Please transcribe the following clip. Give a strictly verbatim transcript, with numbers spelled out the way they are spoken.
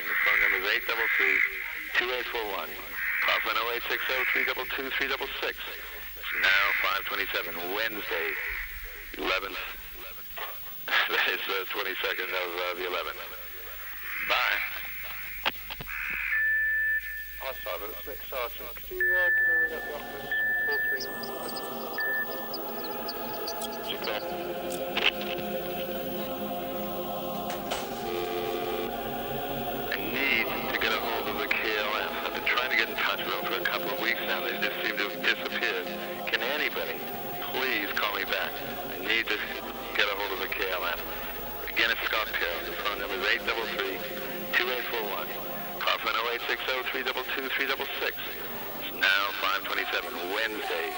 The phone number is eight three three, two eight four one. Coughlin oh eight six oh, three two two, three six six. It's now five twenty-seven, Wednesday, eleventh. That is the twenty-second of uh, the eleventh. Bye. Hi, Simon. It's Nick Sargent. Could you uh, give me a ring at the office? four three. Super. I need to get a hold of the K L F. I've been trying to get in touch with them for a couple of weeks now. They just seem to have disappeared. Can anybody please call me back? I need to get a hold of the K L F. Again, it's Scott Perry. The phone number is eight three three, two eight four one. Coughlin oh eight six oh, three two two, three six six. It's now five twenty-seven, Wednesday.